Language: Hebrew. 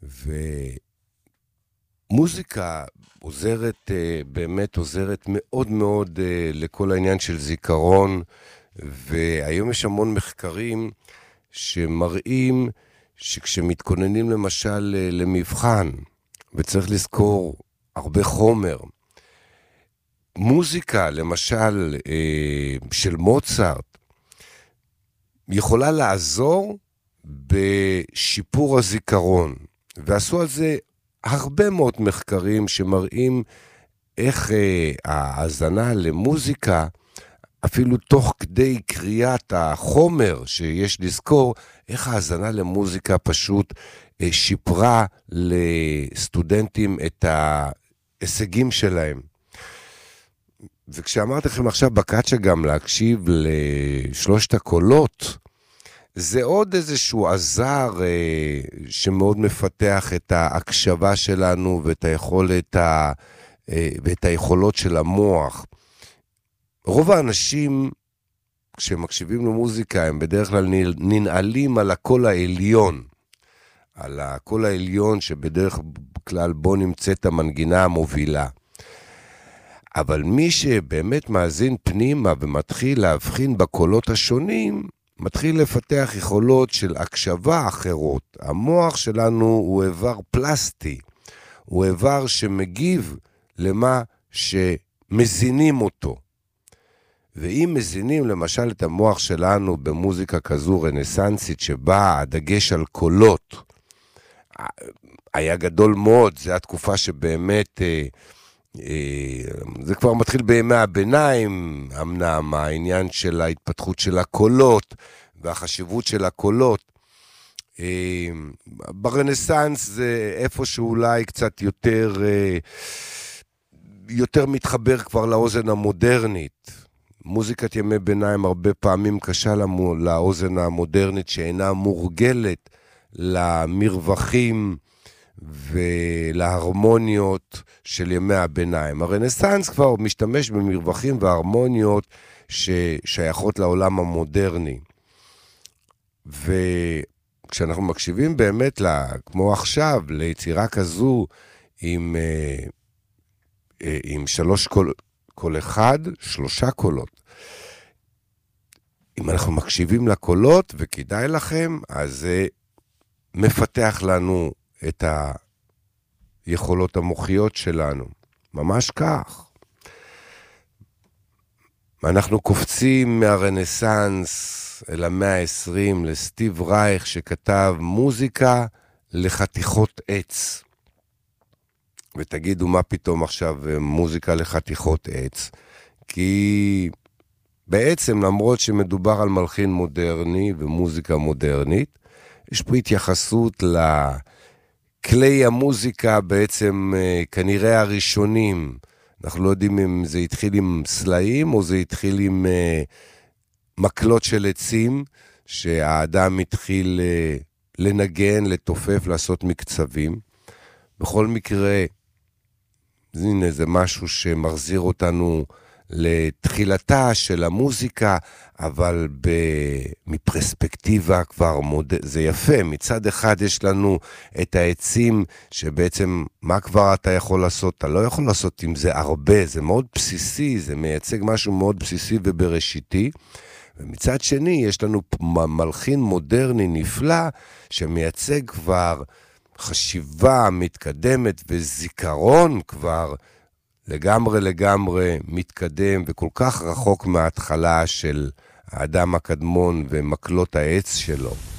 ומוזיקה עוזרת, באמת עוזרת מאוד מאוד לכל העניין של זיכרון, והיום יש המון מחקרים שמראים שכשמתכוננים למשל למבחן, וצריך לזכור הרבה חומר, מוזיקה למשל של מוצרט, יכולה לעזור בשיפור הזיכרון, ועשו על זה הרבה מאוד מחקרים שמראים איך ההאזנה למוזיקה, אפילו תוך כדי קריאת החומר שיש לזכור, איך ההאזנה למוזיקה פשוט שיפרה לסטודנטים את ההישגים שלהם. וכשאמרתי לכם עכשיו בקאצ'ה גם להקשיב לשלושת הקולות, זה עוד איזשהו עזר שמאוד מפתח את ההקשבה שלנו ואת היכולות של המוח. רוב האנשים, כשמקשיבים למוזיקה, הם בדרך כלל ננעלים על הקול העליון. על הקול העליון שבדרך כלל בו נמצאת המנגינה המובילה. אבל מי שבאמת מאזין פנימה ומתחיל להבחין בקולות השונים, מתחיל לפתח יכולות של הקשבה אחרות. המוח שלנו הוא איבר פלסטי, הוא איבר שמגיב למה שמזינים אותו. ואם מזינים למשל את המוח שלנו במוזיקה כזו רנסנסית שבה הדגש על קולות, היה גדול מאוד, זו התקופה שבאמת, זה כבר מתחיל בימי הביניים, אמנם העניין של ההתפתחות של הקולות והחשיבות של הקולות. ברנסנס זה איפה שאולי קצת יותר מתחבר כבר לאוזן המודרנית. מוזיקת ימי ביניים הרבה פעמים קשה לאוזן המודרנית שאינה מורגלת למרווחים ולהרמוניות של ימי הביניים. הרנסנס כבר משתמש במרווחים והרמוניות ששייכות לעולם המודרני. וכשאנחנו מקשיבים באמת, כמו עכשיו, ליצירה כזו עם שלוש קול אחד, שלושה קולות. אם אנחנו מקשיבים לקולות, וכדאי לכם, אז זה מפתח לנו את היכולות המוחיות שלנו. ממש כך. אנחנו קופצים מהרנסנס אל המאה ה-20 לסטיב רייך שכתב מוזיקה לחתיכות עץ. ותגידו מה פתאום עכשיו מוזיקה לחתיכות עץ. כי בעצם למרות שמדובר על מלחין מודרני ומוזיקה מודרנית, יש פה התייחסות לכלי המוזיקה בעצם כנראה הראשונים. אנחנו לא יודעים אם זה התחיל עם סלעים או זה התחיל עם מקלות של עצים, שהאדם התחיל לנגן, לתופף, לעשות מקצבים. בכל מקרה, הנה זה משהו שמחזיר אותנו לתחילתה של המוזיקה, אבל מפרספקטיבה כבר זה יפה. מצד אחד יש לנו את העצים שבעצם מה כבר אתה יכול לעשות? אתה לא יכול לעשות עם זה הרבה, זה מאוד בסיסי, זה מייצג משהו מאוד בסיסי ובראשיתי. ומצד שני יש לנו מלחין מודרני נפלא שמייצג כבר חשיבה מתקדמת וזיכרון כבר לגמרי מתקדם וכל כך רחוק מההתחלה של האדם הקדמון ומקלות העץ שלו.